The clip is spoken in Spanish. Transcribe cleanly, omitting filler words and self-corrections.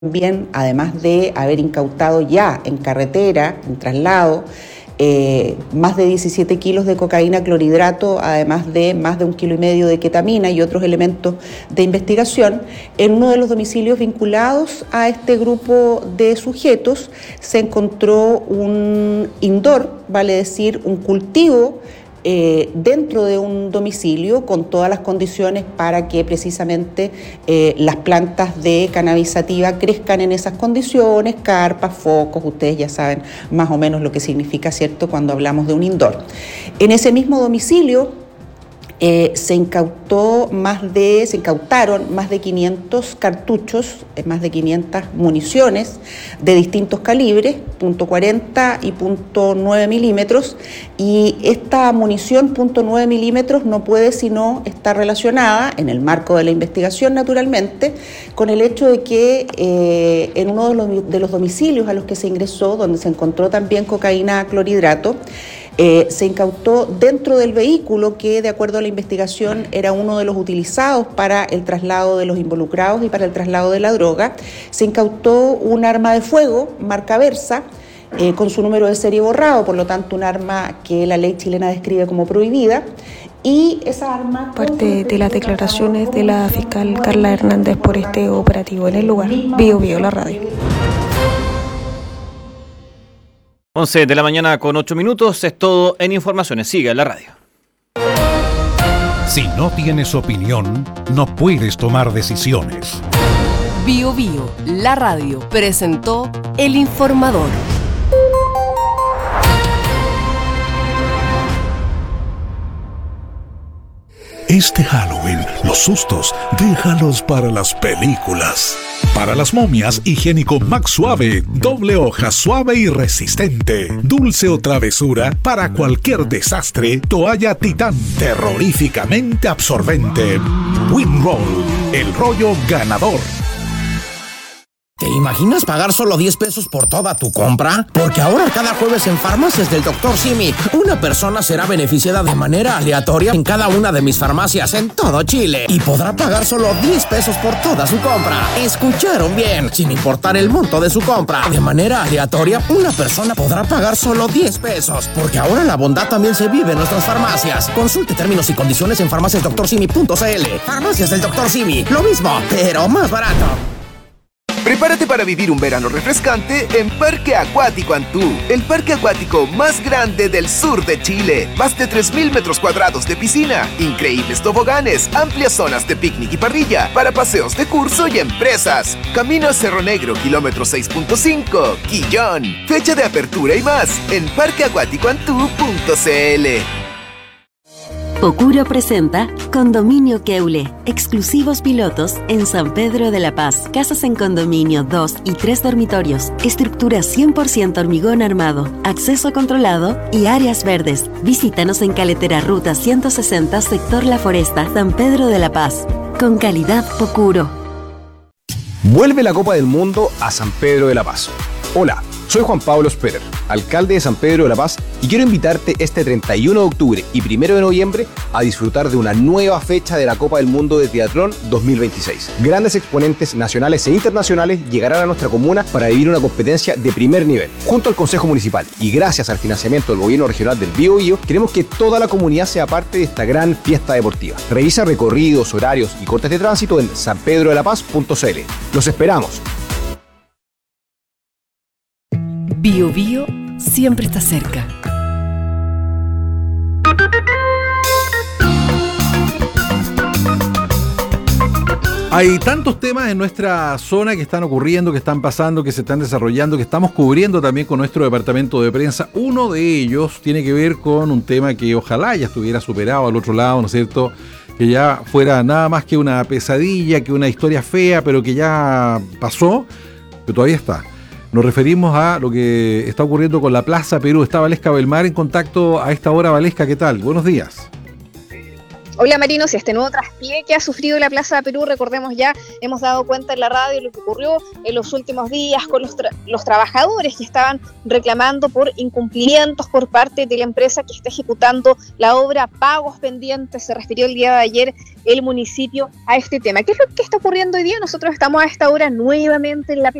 También, además de haber incautado ya en carretera, en traslado, más de 17 kilos de cocaína clorhidrato, además de más de 1,5 kilos de ketamina y otros elementos de investigación. En uno de los domicilios vinculados a este grupo de sujetos se encontró un indoor, vale decir, un cultivo dentro de un domicilio con todas las condiciones para que precisamente las plantas de cannabis sativa crezcan en esas condiciones, carpas, focos, ustedes ya saben más o menos lo que significa, ¿cierto?, cuando hablamos de un indoor. En ese mismo domicilio se incautaron más de 500 cartuchos, más de 500 municiones de distintos calibres, .40 y .9 milímetros, y esta munición .9 milímetros no puede sino estar relacionada, en el marco de la investigación naturalmente, con el hecho de que en uno de los domicilios a los que se ingresó, donde se encontró también cocaína clorhidrato, se incautó dentro del vehículo que, de acuerdo a la investigación, era uno de los utilizados para el traslado de los involucrados y para el traslado de la droga. Se incautó un arma de fuego marca Versa, con su número de serie borrado, por lo tanto un arma que la ley chilena describe como prohibida. Y esa arma... Parte de las declaraciones de la fiscal Carla Hernández por este operativo en el lugar. Bio la radio. 11 de la mañana con 8 minutos, es todo en Informaciones. Sigue en la radio. Si no tienes opinión, no puedes tomar decisiones. Bio, la radio, presentó El Informador. Este Halloween, los sustos, déjalos para las películas. Para las momias, higiénico Max Suave, doble hoja, suave y resistente. Dulce o travesura, para cualquier desastre, toalla Titán, terroríficamente absorbente. Winroll, el rollo ganador. ¿Te imaginas pagar solo 10 pesos por toda tu compra? Porque ahora cada jueves en Farmacias del Dr. Simi, una persona será beneficiada de manera aleatoria en cada una de mis farmacias en todo Chile y podrá pagar solo 10 pesos por toda su compra. ¿Escucharon bien? Sin importar el monto de su compra, de manera aleatoria, una persona podrá pagar solo 10 pesos. Porque ahora la bondad también se vive en nuestras farmacias. Consulte términos y condiciones en farmaciasdoctorsimi.cl. Farmacias del Dr. Simi, lo mismo, pero más barato. Prepárate para vivir un verano refrescante en Parque Acuático Antú, el parque acuático más grande del sur de Chile. Más de 3,000 metros cuadrados de piscina, increíbles toboganes, amplias zonas de picnic y parrilla para paseos de curso y empresas. Camino a Cerro Negro, kilómetro 6.5, Quillón. Fecha de apertura y más en parqueacuaticoantú.cl. Pocuro presenta Condominio Keule, exclusivos pilotos en San Pedro de la Paz. Casas en condominio, 2 y 3 dormitorios, estructura 100% hormigón armado, acceso controlado y áreas verdes. Visítanos en Caletera Ruta 160, sector La Foresta, San Pedro de la Paz. Con calidad Pocuro. Vuelve la Copa del Mundo a San Pedro de la Paz. Hola, soy Juan Pablo Sperer, alcalde de San Pedro de la Paz, y quiero invitarte este 31 de octubre y 1 de noviembre a disfrutar de una nueva fecha de la Copa del Mundo de Triatlón 2026. Grandes exponentes nacionales e internacionales llegarán a nuestra comuna para vivir una competencia de primer nivel. Junto al Consejo Municipal y gracias al financiamiento del Gobierno Regional del Biobío, queremos que toda la comunidad sea parte de esta gran fiesta deportiva. Revisa recorridos, horarios y cortes de tránsito en sanpedrodelapaz.cl. ¡Los esperamos! Bio siempre está cerca. Hay tantos temas en nuestra zona que están ocurriendo, que están pasando, que se están desarrollando, que estamos cubriendo también con nuestro departamento de prensa. Uno de ellos tiene que ver con un tema que ojalá ya estuviera superado al otro lado, ¿no es cierto? Que ya fuera nada más que una pesadilla, que una historia fea, pero que ya pasó, que todavía está. Nos referimos a lo que está ocurriendo con la Plaza Perú. Está Valesca Belmar en contacto a esta hora. Valesca, ¿qué tal? Buenos días. Hola Marinos, y este nuevo traspié que ha sufrido la Plaza de Perú, recordemos ya, hemos dado cuenta en la radio de lo que ocurrió en los últimos días con los trabajadores que estaban reclamando por incumplimientos por parte de la empresa que está ejecutando la obra, pagos pendientes. Se refirió el día de ayer el municipio a este tema. ¿Qué es lo que está ocurriendo hoy día? Nosotros estamos a esta hora nuevamente en la